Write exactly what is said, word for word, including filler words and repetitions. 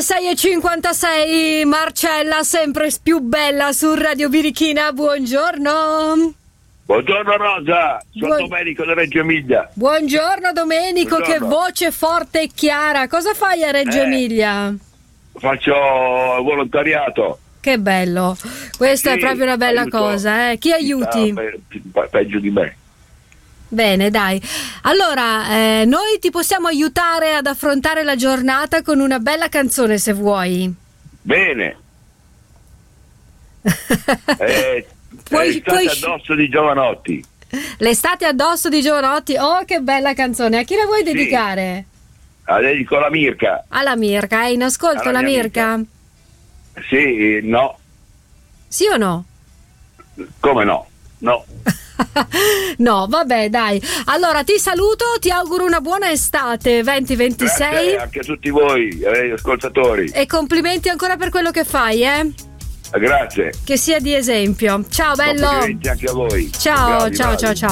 sei e cinquantasei, Marcella sempre più bella su Radio Birichina, buongiorno. Buongiorno Rosa, sono Buon... Domenico da Reggio Emilia. Buongiorno Domenico, Buongiorno. Che voce forte e chiara. Cosa fai a Reggio Eh. Emilia? Faccio volontariato. Che bello, questa Sì, è proprio una bella aiuto. cosa, eh? Chi aiuti? Ah, pe- pe- peggio di me. Bene, dai. Allora, eh, noi ti possiamo aiutare ad affrontare la giornata con una bella canzone, se vuoi. Bene. Eh, Puoi- è estate puoi- addosso di Giovanotti. L'estate addosso di Giovanotti, oh che bella canzone, a chi la vuoi Sì. dedicare? La dedico alla Mirka. Alla Mirka, è in ascolto Alla la mia Mirka? Sì, no. Sì o no? Come no? No. No, vabbè, dai. Allora ti saluto, ti auguro una buona estate venti ventisei Grazie anche a tutti voi, eh, ascoltatori. e complimenti ancora per quello che fai, eh? Grazie. Che sia di esempio. Ciao bello. Complimenti anche a voi. Ciao, Bravi, ciao, bravi. ciao, ciao.